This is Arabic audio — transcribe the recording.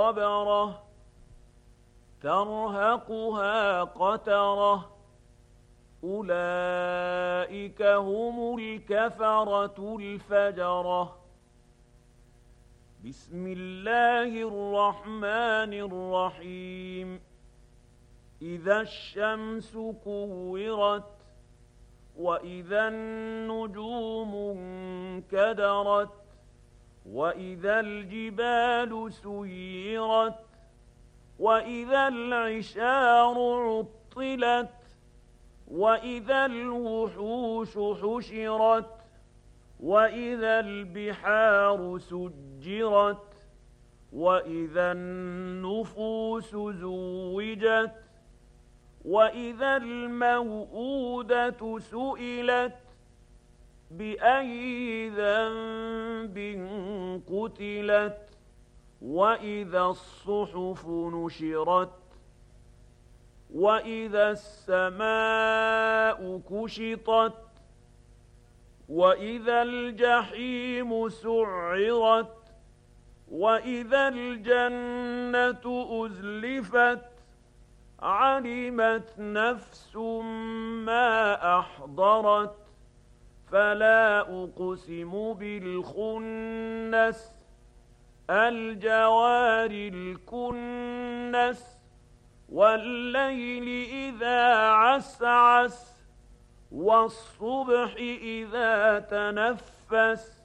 غبرة ترهقها قترة أولئك هم الكفرة الفجرة. بسم الله الرحمن الرحيم. إذا الشمس كورت وإذا النجوم انكدرت وإذا الجبال سيرت وإذا العشار عطلت وإذا الوحوش حشرت وإذا البحار سجرت وإذا النفوس زوجت وإذا الموءودة سئلت بأي ذنب قتلت وإذا الصحف نشرت وإذا السماء كشطت وإذا الجحيم سعرت وإذا الجنة أزلفت علمت نفس ما أحضرت فلا أقسم بالخنس الجوار الكنس والليل إذا عسعس والصبح إذا تنفس